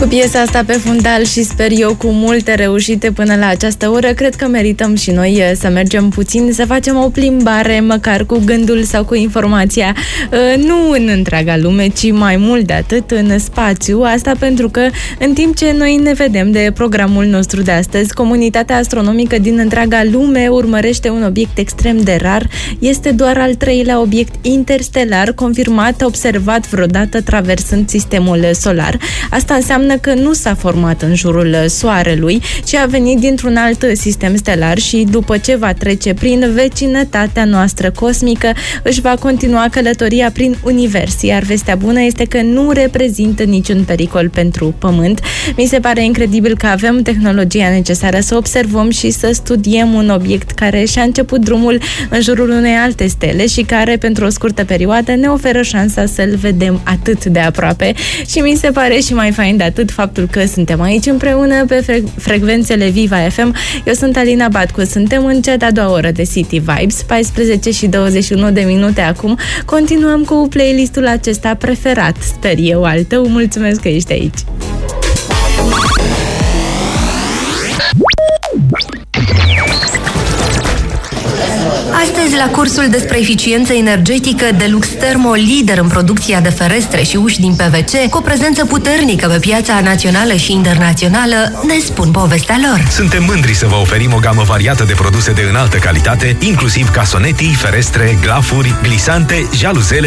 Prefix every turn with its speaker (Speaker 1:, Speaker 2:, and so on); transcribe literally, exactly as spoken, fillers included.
Speaker 1: Cu piesa asta pe fundal și sper eu cu multe reușite până la această oră, cred că merităm și noi să mergem puțin, să facem o plimbare, măcar cu gândul sau cu informația, nu în întreaga lume, ci mai mult de atât în spațiu. Asta pentru că în timp ce noi ne vedem de programul nostru de astăzi, comunitatea astronomică din întreaga lume urmărește un obiect extrem de rar. Este doar al treilea obiect interstelar confirmat, observat vreodată traversând sistemul solar. Asta înseamnă că nu s-a format în jurul Soarelui, ci a venit dintr-un alt sistem stelar și după ce va trece prin vecinătatea noastră cosmică, își va continua călătoria prin univers, iar vestea bună este că nu reprezintă niciun pericol pentru Pământ. Mi se pare incredibil că avem tehnologia necesară să observăm și să studiem un obiect care și-a început drumul în jurul unei alte stele și care, pentru o scurtă perioadă, ne oferă șansa să-l vedem atât de aproape. Și mi se pare și mai fain de atât faptul că suntem aici împreună pe fre- frecvențele Viva F M. Eu sunt Alina Batcu, suntem în cea de-a doua oră de City Vibes, paisprezece și douăzeci și unu de minute acum. Continuăm cu playlistul acesta preferat, sper eu, al tău. Mulțumesc că ești aici.
Speaker 2: Astăzi, la cursul despre eficiență energetică, Delux Thermo, lider în producția de ferestre și uși din P V C, cu o prezență puternică pe piața națională și internațională, ne spun povestea lor.
Speaker 3: Suntem mândri să vă oferim o gamă variată de produse de înaltă calitate, inclusiv casonetii, ferestre, glafuri, glisante, jaluzele